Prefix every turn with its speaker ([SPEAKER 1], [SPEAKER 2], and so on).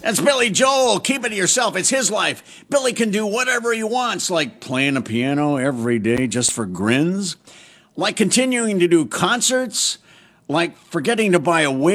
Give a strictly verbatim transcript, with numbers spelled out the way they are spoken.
[SPEAKER 1] That's Billy Joel. Keep it to yourself. It's his life. Billy can do whatever he wants, like playing a piano every day just for grins, like continuing to do concerts, like forgetting to buy a wig.